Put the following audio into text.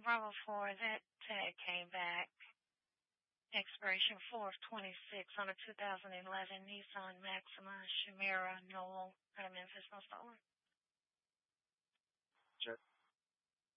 Bravo 4, that tag came back. Expiration 4/26 on a 2011 Nissan Maxima Chimera Knoll out of Memphis, Most Stolen. Check.